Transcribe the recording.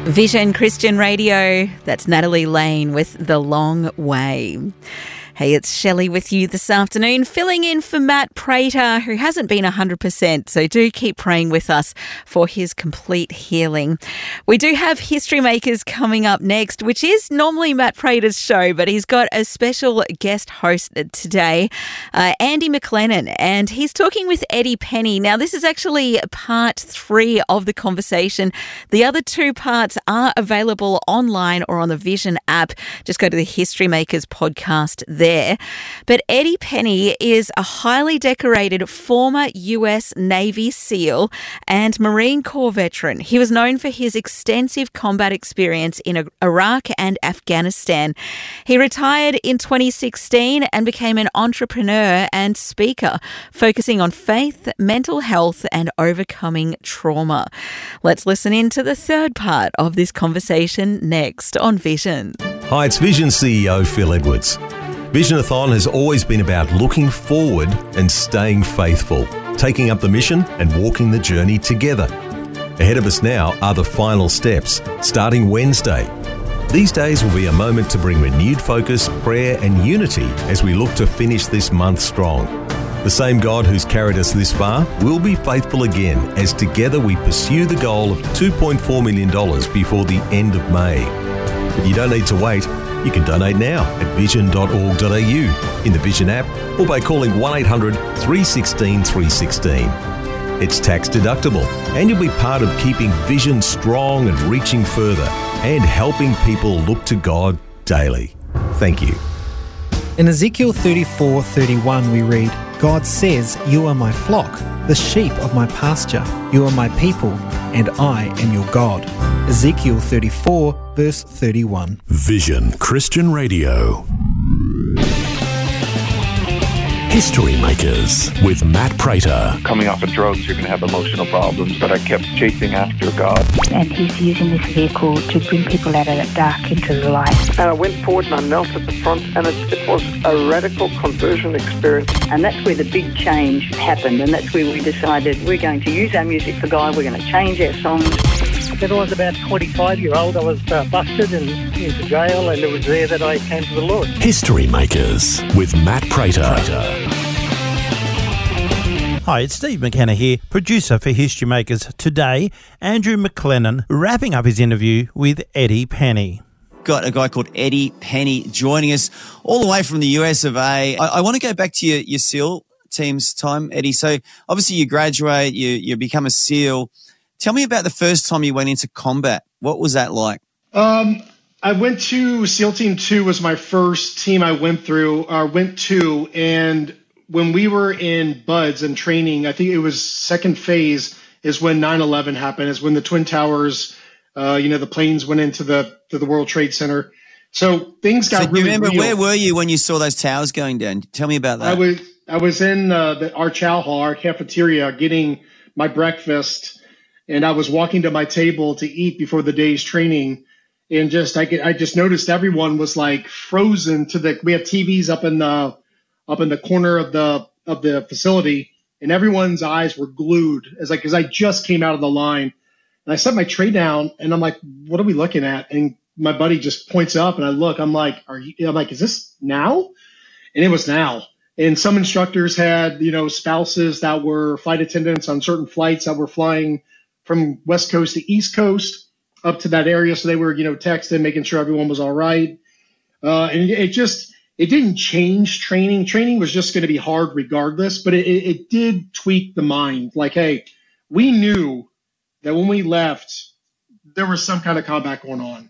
Vision Christian Radio, that's Natalie Lane with The Long Way. Hey, it's Shelley with you this afternoon, filling in for Matt Prater, who hasn't been 100%, so do keep praying with us for his complete healing. We do have History Makers coming up next, which is normally Matt Prater's show, but he's got a special guest host today, Andy McLennan, and he's talking with Eddie Penny. Now, this is actually part 3 of the conversation. The other 2 parts are available online or on the Vision app. Just go to the History Makers podcast there. But Eddie Penny is a highly decorated former US Navy SEAL and Marine Corps veteran. He was known for his extensive combat experience in Iraq and Afghanistan. He retired in 2016 and became an entrepreneur and speaker, focusing on faith, mental health, and overcoming trauma. Let's listen in to the 3rd part of this conversation next on Vision. Hi, it's Vision CEO Phil Edwards. Visionathon has always been about looking forward and staying faithful, taking up the mission and walking the journey together. Ahead of us now are the final steps, starting Wednesday. These days will be a moment to bring renewed focus, prayer and unity as we look to finish this month strong. The same God who's carried us this far will be faithful again as together we pursue the goal of $2.4 million before the end of May. But you don't need to wait. You can donate now at vision.org.au, in the Vision app, or by calling 1-800-316-316. It's tax deductible, and you'll be part of keeping Vision strong and reaching further, and helping people look to God daily. Thank you. In Ezekiel 34:31 we read, God says, "You are my flock, the sheep of my pasture. You are my people, and I am your God." Ezekiel 34, verse 31. Vision Christian Radio. History Makers with Matt Prater. Coming off of drugs, you're going to have emotional problems, but I kept chasing after God. And he's using this vehicle to bring people out of the dark into the light. And I went forward and I knelt at the front, and it was a radical conversion experience. And that's where the big change happened, and that's where we decided we're going to use our music for God, we're going to change our songs. When I was about 25-year-old, I was busted and into jail, and it was there that I came to the Lord. History Makers with Matt Prater. Hi, it's Steve McKenna here, producer for History Makers. Today, Andrew McLennan wrapping up his interview with Eddie Penny. Got a guy called Eddie Penny joining us all the way from the US of A. I want to go back to your SEAL team's time, Eddie. So obviously you graduate, you become a SEAL. Tell me about the first time you went into combat. What was that like? I went to SEAL Team 2 was my first team I went to, and when we were in BUDS and training, I think it was second phase is when 9/11 happened, is when the Twin Towers, the planes went into the World Trade Center. So things got really real. Where were you when you saw those towers going down? Tell me about that. I was in our chow hall, our cafeteria, getting my breakfast. And I was walking to my table to eat before the day's training, and I just noticed everyone was like frozen we had TVs up in the corner of the facility, and everyone's eyes were glued as I just came out of the line, and I set my tray down, and I'm like, what are we looking at? And my buddy just points up, and I look, I'm like, is this now? And it was now. And some instructors had spouses that were flight attendants on certain flights that were flying from West Coast to East Coast up to that area. So they were, texting, making sure everyone was all right. And it didn't change training. Training was just going to be hard regardless, but it did tweak the mind. Like, hey, we knew that when we left, there was some kind of combat going on.